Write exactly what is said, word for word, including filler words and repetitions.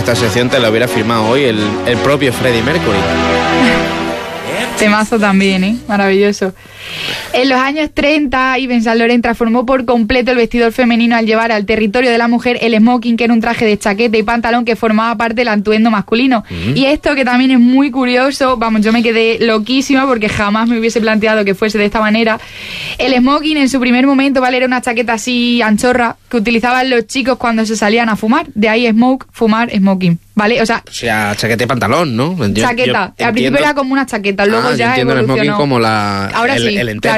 esta sección te la hubiera firmado hoy el, el propio Freddie Mercury. Temazo también, ¿eh? Maravilloso. En los años treinta, Yves Saint Laurent transformó por completo el vestidor femenino al llevar al territorio de la mujer el smoking, que era un traje de chaqueta y pantalón que formaba parte del atuendo masculino. Mm. Y esto, que también es muy curioso, vamos, yo me quedé loquísima porque jamás me hubiese planteado que fuese de esta manera. El smoking en su primer momento, ¿vale?, era una chaqueta así anchorra que utilizaban los chicos cuando se salían a fumar. De ahí smoke, fumar, smoking. ¿Vale? O sea, o sea, chaqueta y pantalón, ¿no? Yo, chaqueta. Yo al principio era como una chaqueta, luego ah, ya entiendo evolucionó. El smoking como la, Ahora el, sí, el entero. Claro.